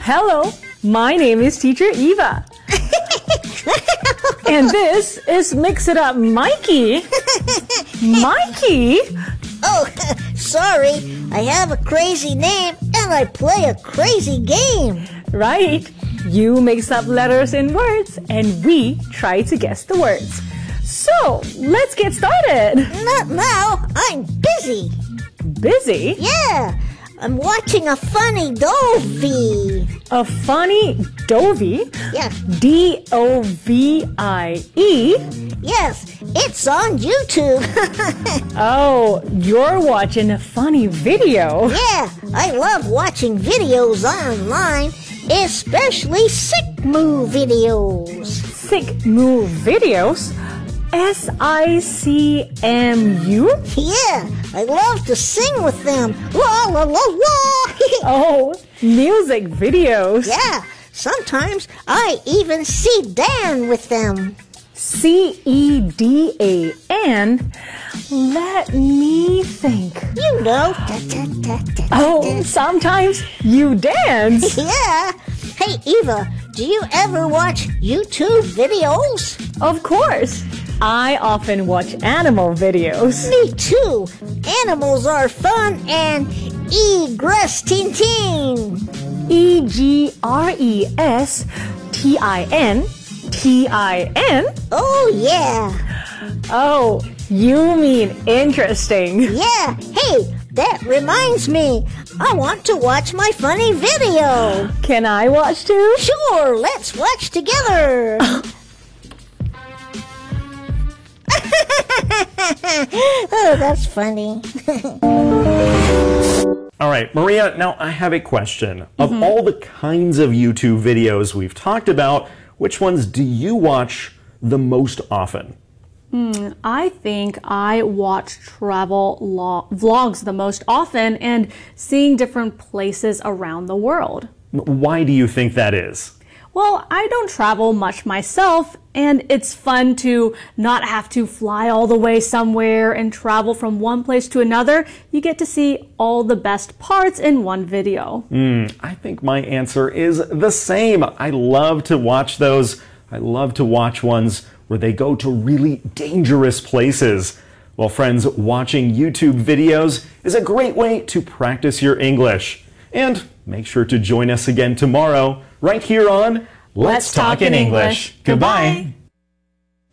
Hello, my name is Teacher Eva. And this is Mix It Up Mikey. Mikey? Oh, sorry. I have a crazy name and I play a crazy game. Right. You mix up letters and words and we try to guess the words. So, let's get started. Not now. I'm busy. Busy? Yeah. I'm watching a funny Dovie. A funny Dovie? Yeah. D-O-V-I-E? Yes, it's on YouTube. Oh, you're watching a funny video. Yeah, I love watching videos online, especially sick move videos. Sick move videos? S-I-C-M-U? Yeah, I love to sing with them. La la la la. Oh, music videos. Yeah, sometimes I even see Dan with them. C-E-D-A-N? Let me think. You know. Oh, sometimes you dance. Yeah. Hey, Eva, do you ever watch YouTube videos? Of course. I often watch animal videos. Me too. Animals are fun and egress tin. E-G-R-E-S-T-I-N. T-I-N? Oh, yeah. Oh, you mean interesting. Yeah. Hey, that reminds me. I want to watch my funny video. Can I watch too? Sure, let's watch together. Oh, that's funny. All right, Maria, now I have a question. Of all the kinds of YouTube videos we've talked about, which ones do you watch the most often? I think I watch travel vlogs the most often and seeing different places around the world. Why do you think that is? Well, I don't travel much myself, and it's fun to not have to fly all the way somewhere and travel from one place to another. You get to see all the best parts in one video. I think my answer is the same. I love to watch those. I love to watch ones where they go to really dangerous places. Well, friends, watching YouTube videos is a great way to practice your English. And make sure to join us again tomorrow, right here on Let's Talk in English. Goodbye.